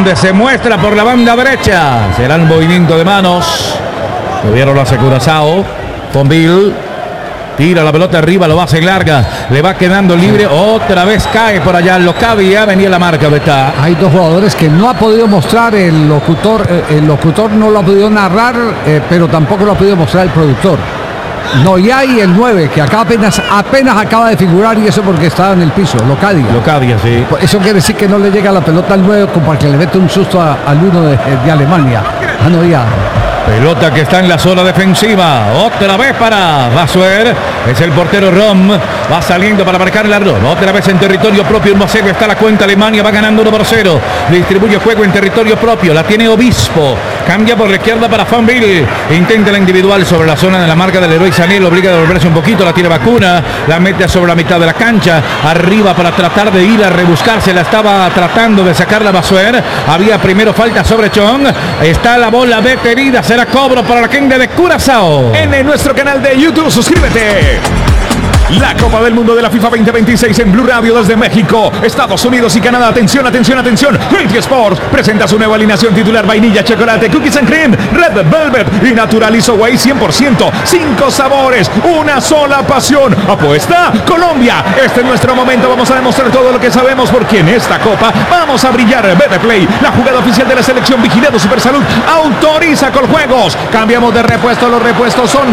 donde se muestra por la banda derecha. Será el movimiento de manos. Tuvieron la Curazao. Fonville tira la pelota arriba, lo hace larga, le va quedando libre, otra vez cae por allá Locadia, venía la marca de está. Hay dos jugadores que no ha podido mostrar el locutor no lo ha podido narrar, pero tampoco lo ha podido mostrar el productor. Noya y el 9, que acá apenas acaba de figurar, y eso porque estaba en el piso, Locadia, sí. Eso quiere decir que no le llega la pelota al 9 como para que le mete un susto al 1 de Alemania, a Noya. Pelota que está en la zona defensiva. Otra vez para Basuer. Es el portero Rom. Va saliendo para marcar el árbitro. Otra vez en territorio propio. 1-0 está la cuenta. Alemania va ganando 1-0. Distribuye juego en territorio propio. La tiene Obispo. Cambia por la izquierda para Fonville. Intenta la individual sobre la zona de la marca del héroe Sané. Lo obliga a devolverse un poquito. La tiene Vacuna. La mete sobre la mitad de la cancha. Arriba para tratar de ir a rebuscarse. La estaba tratando de sacar la Basuer. Había primero falta sobre Chong. Está la bola detenida. Será cobro para la gente de Curazao. En nuestro canal de YouTube, suscríbete. La Copa del Mundo de la FIFA 2026 en Blue Radio desde México, Estados Unidos y Canadá. Atención, atención, atención. Multi Sports presenta su nueva alineación titular: vainilla, chocolate, cookies and cream, red velvet y natural Iso Whey 100%. 5 sabores, una sola pasión. Apuesta Colombia. Este es nuestro momento. Vamos a demostrar todo lo que sabemos, porque en esta Copa vamos a brillar. Betplay, la jugada oficial de la selección, vigilado Supersalud, autoriza Coljuegos. Cambiamos de repuesto. Los repuestos son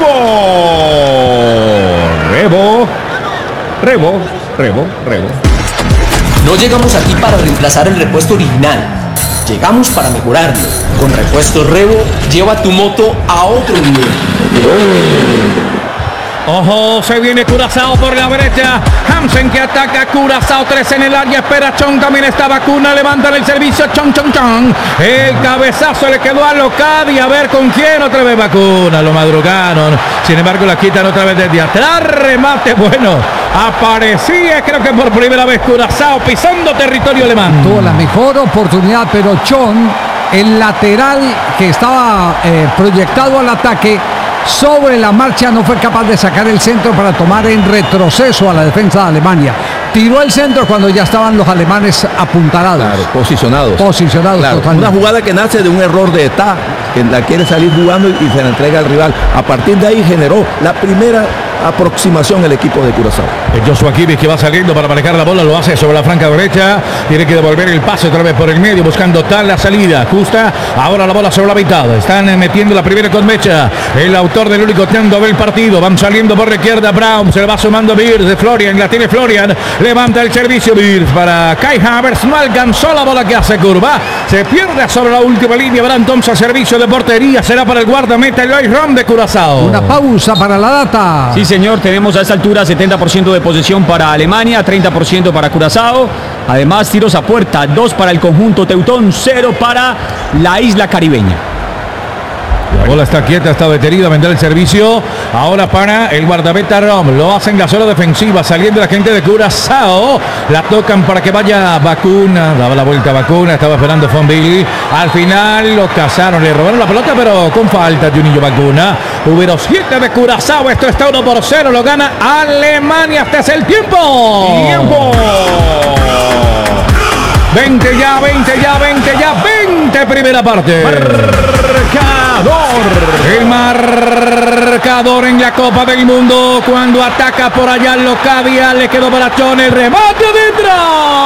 Revo. No llegamos aquí para reemplazar el repuesto original. Llegamos para mejorarlo. Con Repuestos Revo, lleva tu moto a otro nivel. Ojo, se viene Curazao por la derecha. Hansen que ataca, Curazao 3 en el área, espera Chong, también está Vacuna, levantan el servicio, Chong. El cabezazo le quedó a Locadia, a ver con quién, otra vez Vacuna, lo madrugaron. Sin embargo la quitan otra vez desde atrás, remate bueno. Aparecía, creo que por primera vez Curazao pisando territorio alemán. Tuvo la mejor oportunidad, pero Chong, el lateral que estaba proyectado al ataque, sobre la marcha no fue capaz de sacar el centro para tomar en retroceso a la defensa de Alemania. Tiró el centro cuando ya estaban los alemanes apuntalados. Claro, posicionados. Claro, una jugada que nace de un error de Etá, que la quiere salir jugando y se la entrega al rival. A partir de ahí generó la primera aproximación el equipo de Curazao. Joshua Kimmich que va saliendo para manejar la bola, lo hace sobre la franca derecha, tiene que devolver el pase otra vez por el medio, buscando tal la salida justa. Ahora la bola sobre la mitad, están metiendo la primera con Mecha, el autor del único tanto del partido. Van saliendo por la izquierda, Brown se le va sumando Birz de Florian, la tiene Florian, levanta el servicio Birz para Kai Havertz, no alcanzó la bola que hace curva, se pierde sobre la última línea. Brand Thompson, servicio de portería, será para el guardameta Eloy Rom de Curazao. Una pausa para la data. Sí, señor, tenemos a esta altura 70% de posesión para Alemania, 30% para Curazao. Además, tiros a puerta, 2 para el conjunto teutón, 0 para la isla caribeña. La bola está quieta, está detenida, vendrá el servicio. Ahora para el guardameta Rom. Lo hacen la zona defensiva, saliendo la gente de Curazao. La tocan para que vaya Vacuna. Daba la vuelta Vacuna, estaba esperando Fonville. Al final lo cazaron, le robaron la pelota, pero con falta Juninho Vacuna. Número 7 de Curazao. Esto está 1-0. Lo gana Alemania. Este es el tiempo. 20 ya, 20 primera parte. El marcador en la Copa del Mundo. Cuando ataca por allá Locadia, le quedó para Chon, el remate adentro.